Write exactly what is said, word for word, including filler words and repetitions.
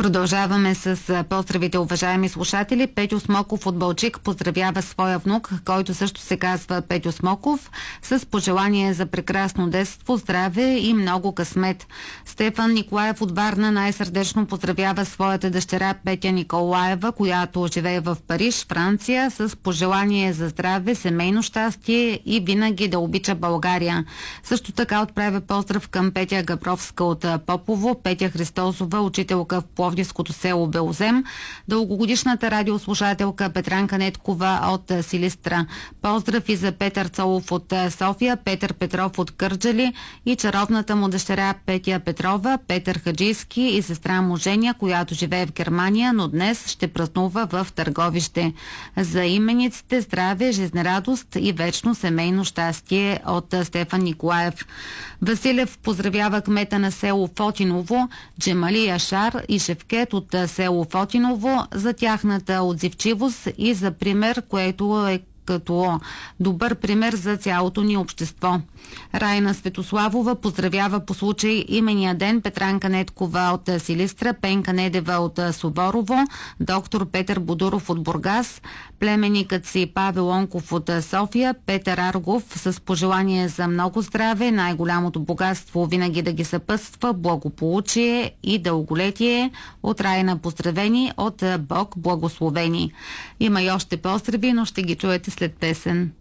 Продължаваме с поздравите, уважаеми слушатели. Петю Смоков от Балчик поздравява своя внук, който също се казва Петю Смоков, с пожелание за прекрасно детство, здраве и много късмет. Стефан Николаев от Варна най-сърдечно поздравява своята дъщеря Петя Николаева, която живее в Париж, Франция, с пожелание за здраве, семейно щастие и винаги да обича България. Също така отправя поздрав към Петя Габровска от Попово, Петя Христосова, учителка в Пловдивското село Белозем, дългогодишната радиослушателка Петранка Неткова от Силистра. Поздрав и за Петър Цолов от София, Петър Петров от Кърджали и чаровната му дъщеря Петя Петрова, Петър Хаджийски и сестра му Женя, която живее в Германия, но днес ще празнува в Търговище. За имениците здраве, жизнерадост и вечно семейно щастие от Стефан Николаев. Василев поздравява кмета на село Фотиново, Джемали Яшар и Шевкет от село Фотиново за тяхната отзивчивост и за пример, което е като добър пример за цялото ни общество. Райна Светославова поздравява по случай имения ден Петранка Неткова от Силистра, Пенка Недева от Соборово, доктор Петър Бодуров от Бургас, племенникът си Павел Онков от София, Петър Аргов с пожелание за много здраве, най-голямото богатство винаги да ги съпътства, благополучие и дълголетие. От Райна поздравени, от Бог благословени. Има и още поздрави, но ще ги чуете след песен.